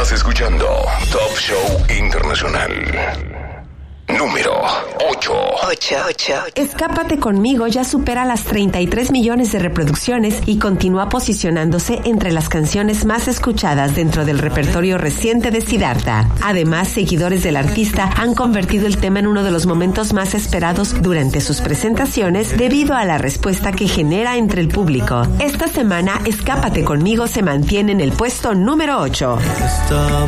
Estás escuchando Top Show Internacional. Número 8. Escápate conmigo ya supera las 33 millones de reproducciones y continúa posicionándose entre las canciones más escuchadas dentro del repertorio reciente de Siddhartha. Además, seguidores del artista han convertido el tema en uno de los momentos más esperados durante sus presentaciones debido a la respuesta que genera entre el público. Esta semana, Escápate conmigo se mantiene en el puesto número 8.